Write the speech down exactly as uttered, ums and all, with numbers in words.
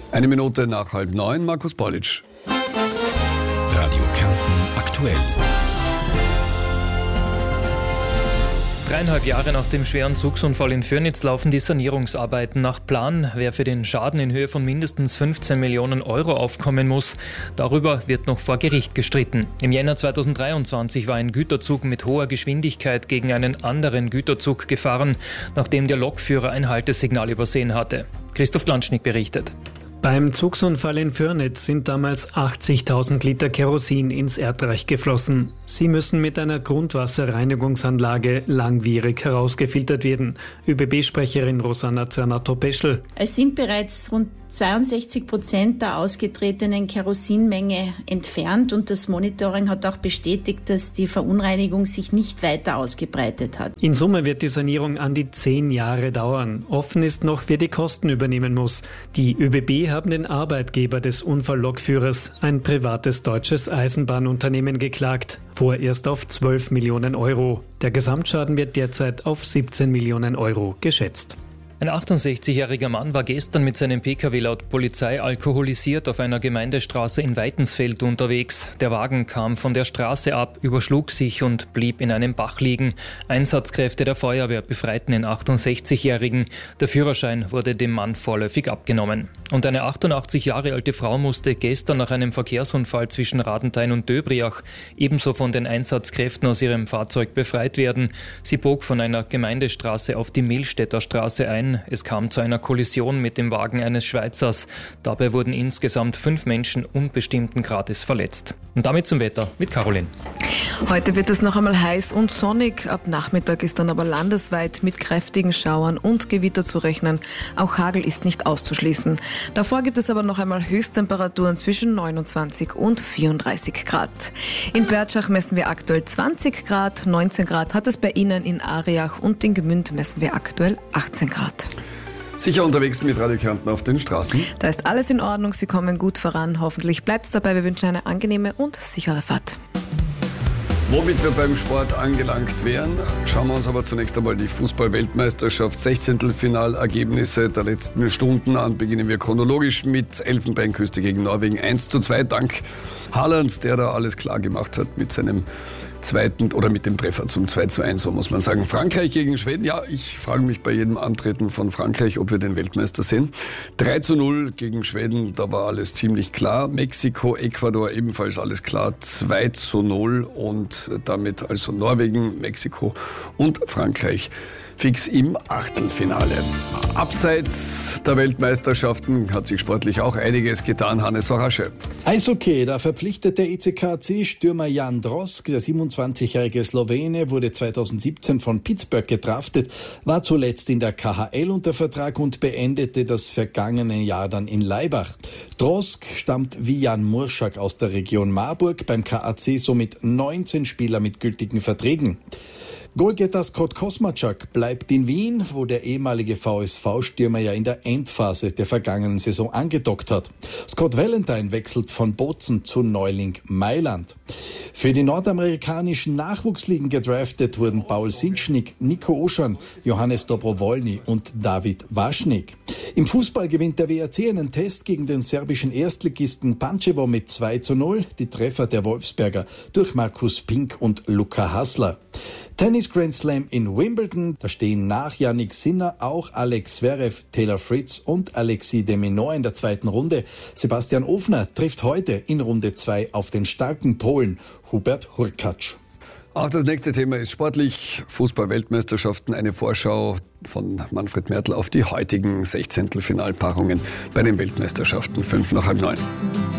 Eine Minute nach halb neun, Markus Bollitsch. Radio Kärnten aktuell. Dreieinhalb Jahre nach dem schweren Zugsunfall in Förnitz laufen die Sanierungsarbeiten nach Plan. Wer für den Schaden in Höhe von mindestens fünfzehn Millionen Euro aufkommen muss, darüber wird noch vor Gericht gestritten. Im Jänner zweitausenddreiundzwanzig war ein Güterzug mit hoher Geschwindigkeit gegen einen anderen Güterzug gefahren, nachdem der Lokführer ein Haltesignal übersehen hatte. Christoph Glanschnick berichtet. Beim Zugsunfall in Förnitz sind damals achtzigtausend Liter Kerosin ins Erdreich geflossen. Sie müssen mit einer Grundwasserreinigungsanlage langwierig herausgefiltert werden. ÖBB-Sprecherin Rosanna Zernato-Peschel. Es sind bereits rund zweiundsechzig Prozent der ausgetretenen Kerosinmenge entfernt und das Monitoring hat auch bestätigt, dass die Verunreinigung sich nicht weiter ausgebreitet hat. In Summe wird die Sanierung an die zehn Jahre dauern. Offen ist noch, wer die Kosten übernehmen muss. Die ÖBB haben den Arbeitgeber des Unfalllokführers, ein privates deutsches Eisenbahnunternehmen, geklagt, vorerst auf zwölf Millionen Euro. Der Gesamtschaden wird derzeit auf siebzehn Millionen Euro geschätzt. Ein achtundsechzigjähriger Mann war gestern mit seinem Pkw laut Polizei alkoholisiert auf einer Gemeindestraße in Weitensfeld unterwegs. Der Wagen kam von der Straße ab, überschlug sich und blieb in einem Bach liegen. Einsatzkräfte der Feuerwehr befreiten den achtundsechzigjährigen. Der Führerschein wurde dem Mann vorläufig abgenommen. Und eine achtundachtzig Jahre alte Frau musste gestern nach einem Verkehrsunfall zwischen Radenthein und Döbriach ebenso von den Einsatzkräften aus ihrem Fahrzeug befreit werden. Sie bog von einer Gemeindestraße auf die Mehlstädter Straße ein. Es kam zu einer Kollision mit dem Wagen eines Schweizers. Dabei wurden insgesamt fünf Menschen unbestimmten Grades verletzt. Und damit zum Wetter mit Caroline. Heute wird es noch einmal heiß und sonnig. Ab Nachmittag ist dann aber landesweit mit kräftigen Schauern und Gewitter zu rechnen. Auch Hagel ist nicht auszuschließen. Davor gibt es aber noch einmal Höchsttemperaturen zwischen neunundzwanzig und vierunddreißig Grad. In Börtschach messen wir aktuell zwanzig Grad, neunzehn Grad hat es bei Ihnen in Ariach und in Gmünd messen wir aktuell achtzehn Grad. Sicher unterwegs mit Radio Kärnten auf den Straßen? Da ist alles in Ordnung, Sie kommen gut voran. Hoffentlich bleibt es dabei. Wir wünschen eine angenehme und sichere Fahrt. Womit wir beim Sport angelangt wären, schauen wir uns aber zunächst einmal die Fußball-Weltmeisterschaft Sechzehntelfinalergebnisse der letzten Stunden an. Beginnen wir chronologisch mit Elfenbeinküste gegen Norwegen eins zu zwei dank Haaland, der da alles klar gemacht hat mit seinem zweiten oder mit dem Treffer zum zwei zu eins, so muss man sagen. Frankreich gegen Schweden, ja, ich frage mich bei jedem Antreten von Frankreich, ob wir den Weltmeister sehen. drei zu null gegen Schweden, da war alles ziemlich klar. Mexiko, Ecuador ebenfalls alles klar, zwei zu null und damit also Norwegen, Mexiko und Frankreich fix im Achtelfinale. Abseits der Weltmeisterschaften hat sich sportlich auch einiges getan. Hannes Horasche. Eishockey, da verpflichtet der E C K C-Stürmer Jan Drosk. Der siebenundzwanzigjährige Slowene wurde zweitausendsiebzehn von Pittsburgh gedraftet, war zuletzt in der K H L unter Vertrag und beendete das vergangene Jahr dann in Laibach. Drosk stammt wie Jan Murschak aus der Region Marburg, beim K A C somit neunzehn Spieler mit gültigen Verträgen. Goalgetter Scott Kosmachak bleibt in Wien, wo der ehemalige V S V-Stürmer ja in der Endphase der vergangenen Saison angedockt hat. Scott Valentine wechselt von Bozen zu Neuling Mailand. Für die nordamerikanischen Nachwuchsligen gedraftet wurden Paul Sinschnik, Nico Oschan, Johannes Dobrowolny und David Waschnik. Im Fußball gewinnt der W R C einen Test gegen den serbischen Erstligisten Pančevo mit zwei zu null. Die Treffer der Wolfsberger durch Markus Pink und Luka Hassler. Tennis Grand Slam in Wimbledon, da stehen nach Jannik Sinner auch Alex Zverev, Taylor Fritz und Alexis de Minaur in der zweiten Runde. Sebastian Ofner trifft heute in Runde zwei auf den starken Polen Hubert Hurkacz. Auch das nächste Thema ist sportlich. Fußball-Weltmeisterschaften, eine Vorschau von Manfred Mertl auf die heutigen Sechzehntelfinalpaarungen bei den Weltmeisterschaften. Fünf nach halb neun.